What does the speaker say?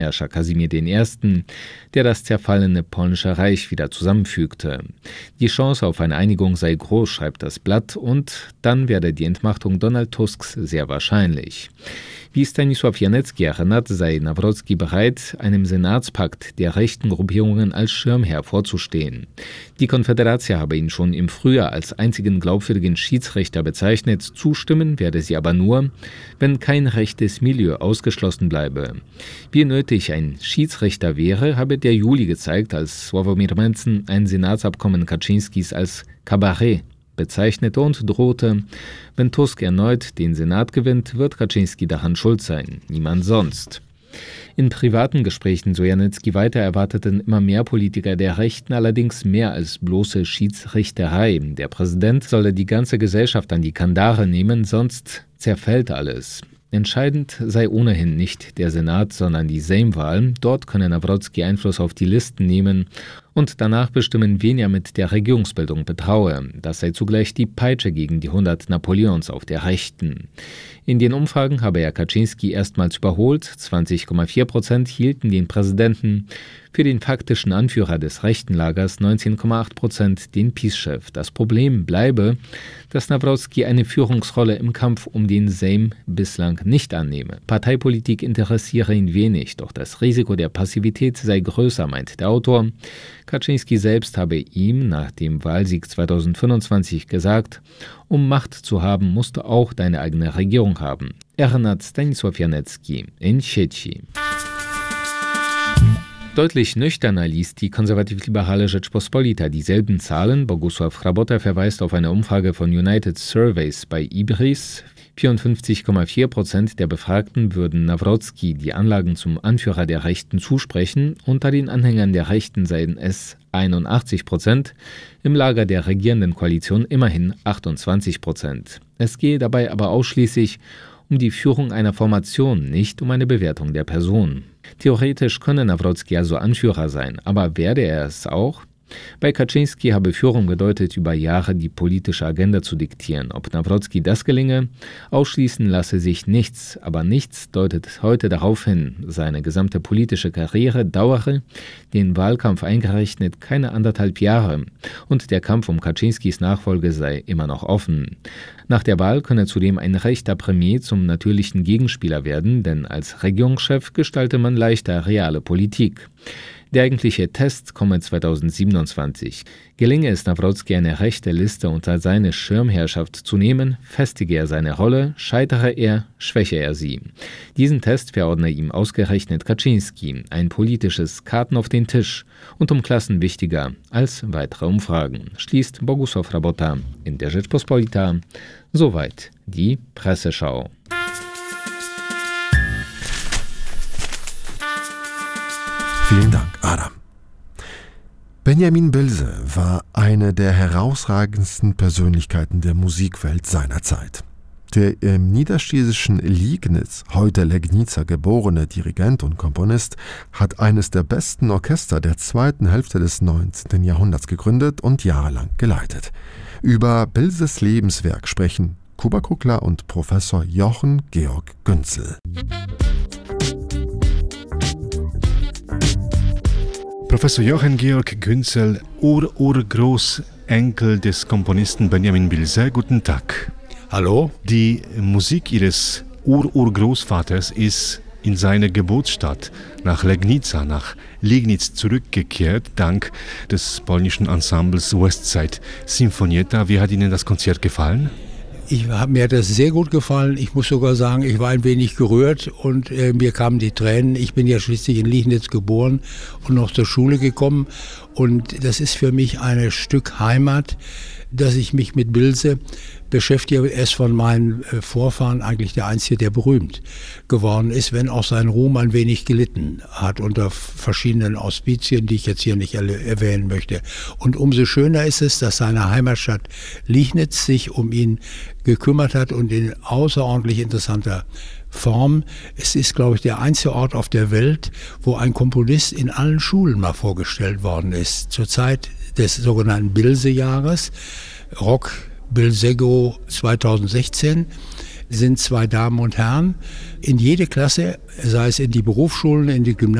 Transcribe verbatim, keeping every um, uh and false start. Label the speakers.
Speaker 1: Herrscher Kasimir der Erste., der das zerfallene polnische Reich wieder zusammenfügte. Die Chance auf eine Einigung sei groß, schreibt das Blatt, und dann werde die Entmachtung Donald Tusks sehr wahrscheinlich. Wie Stanisław Janecki erinnert, sei Nawrocki bereit, einem Senatspakt der rechten Gruppierungen als Schirmherr vorzustehen. Die Konföderacja habe ihn schon im Frühjahr als einzigen glaubwürdigen Schiedsrichter bezeichnet, zustimmen werde sie aber nur, wenn kein rechtes Milieu ausgeschlossen bleibe. Wie nötig ein Schiedsrichter wäre, habe der Juli gezeigt, als Sławomir Mencen ein Senatsabkommen Kaczynskis als Kabarett bezeichnete und drohte, wenn Tusk erneut den Senat gewinnt, wird Kaczynski daran schuld sein, niemand sonst. In privaten Gesprächen, so Janecki weiter, erwarteten immer mehr Politiker der Rechten allerdings mehr als bloße Schiedsrichterei. Der Präsident solle die ganze Gesellschaft an die Kandare nehmen, sonst zerfällt alles. Entscheidend sei ohnehin nicht der Senat, sondern die Sejmwahl. Dort könne Nawrocki Einfluss auf die Listen nehmen und danach bestimmen, wen er mit der Regierungsbildung betraue. Das sei zugleich die Peitsche gegen die hundert Napoleons auf der Rechten. In den Umfragen habe er Kaczynski erstmals überholt. zwanzig Komma vier Prozent hielten den Präsidenten für den faktischen Anführer des rechten Lagers, neunzehn Komma acht Prozent den PiS-Chef. Das Problem bleibe, dass Nawrocki eine Führungsrolle im Kampf um den Sejm bislang nicht annehme. Parteipolitik interessiere ihn wenig, doch das Risiko der Passivität sei größer, meint der Autor. Kaczynski selbst habe ihm nach dem Wahlsieg zweitausendfünfundzwanzig gesagt, um Macht zu haben, musst du auch deine eigene Regierung haben. Erinnert Stanisław Janecki in Sieci. Deutlich nüchterner liest die konservativ-liberale Rzeczpospolita dieselben Zahlen. Bogusław Hrabota verweist auf eine Umfrage von United Surveys bei Ibris. vierundfünfzig Komma vier Prozent der Befragten würden Nawrocki die Anlagen zum Anführer der Rechten zusprechen. Unter den Anhängern der Rechten seien es einundachtzig Prozent, im Lager der regierenden Koalition immerhin achtundzwanzig Prozent. Es gehe dabei aber ausschließlich um die Führung einer Formation, nicht um eine Bewertung der Person. Theoretisch könne Nawrocki also Anführer sein, aber werde er es auch? Bei Kaczynski habe Führung bedeutet, über Jahre die politische Agenda zu diktieren. Ob Nawrocki das gelinge, ausschließen lasse sich nichts, aber nichts deutet heute darauf hin. Seine gesamte politische Karriere dauere, den Wahlkampf eingerechnet, keine anderthalb Jahre und der Kampf um Kaczynskis Nachfolge sei immer noch offen. Nach der Wahl könne zudem ein rechter Premier zum natürlichen Gegenspieler werden, denn als Regierungschef gestalte man leichter reale Politik. Der eigentliche Test komme zweitausendsiebenundzwanzig. Gelinge es Nawrocki, eine rechte Liste unter seine Schirmherrschaft zu nehmen, festige er seine Rolle, scheitere er, schwäche er sie. Diesen Test verordne ihm ausgerechnet Kaczynski, ein politisches Karten auf den Tisch und um Klassen wichtiger als weitere Umfragen, schließt Bogusław Hrabota in der Rzeczpospolita. Soweit die Presseschau.
Speaker 2: Vielen Dank, Adam. Benjamin Bilse war eine der herausragendsten Persönlichkeiten der Musikwelt seiner Zeit. Der im niederschlesischen Liegnitz, heute Legnica, geborene Dirigent und Komponist hat eines der besten Orchester der zweiten Hälfte des neunzehnten Jahrhunderts gegründet und jahrelang geleitet. Über Bilses Lebenswerk sprechen Kuba Kuckler und Professor Jochen Georg Günzel.
Speaker 3: Professor Jochen Georg Günzel, Ur-Urgroßenkel des Komponisten Benjamin Bilse. Guten Tag.
Speaker 4: Hallo.
Speaker 3: Die Musik Ihres Ur-Urgroßvaters ist in seine Geburtsstadt nach Legnica, nach Liegnitz zurückgekehrt, dank des polnischen Ensembles Westside Sinfonietta. Wie hat Ihnen das Konzert gefallen?
Speaker 4: Ich, mir hat das sehr gut gefallen. Ich muss sogar sagen, ich war ein wenig gerührt und äh, mir kamen die Tränen. Ich bin ja schließlich in Liegnitz geboren und noch zur Schule gekommen. Und das ist für mich ein Stück Heimat, dass ich mich mit Bilse beschäftige. Er ist von meinen äh, Vorfahren eigentlich der Einzige, der berühmt geworden ist, wenn auch sein Ruhm ein wenig gelitten hat unter verschiedenen Auspizien, die ich jetzt hier nicht erwähnen möchte. Und umso schöner ist es, dass seine Heimatstadt Liegnitz sich um ihn gekümmert hat und in außerordentlich interessanter Form. Es ist, glaube ich, der einzige Ort auf der Welt, wo ein Komponist in allen Schulen mal vorgestellt worden ist. Zur Zeit des sogenannten Bilse-Jahres, Rock Bilsego zweitausendsechzehn. sind zwei Damen und Herren in jede Klasse, sei es in die Berufsschulen, in die Gymnasien,